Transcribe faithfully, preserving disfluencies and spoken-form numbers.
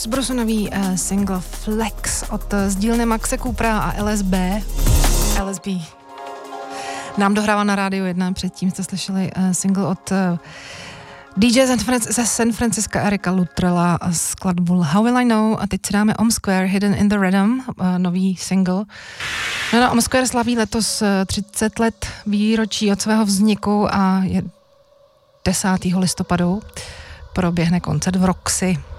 Bruce nový uh, single Flex od uh, z dílny Maxe Coopera a L S B. L S B nám dohrává na rádiu jedna, předtím jste slyšeli uh, single od uh, D J ze San Francisca Erika Luttrella a skladbu How Will I Know, a teď si dáme Om Square Hidden in the Rhythm, uh, nový single. No, no, Om Square slaví letos uh, třicet let výročí od svého vzniku a je desátého listopadu proběhne koncert v Roxy.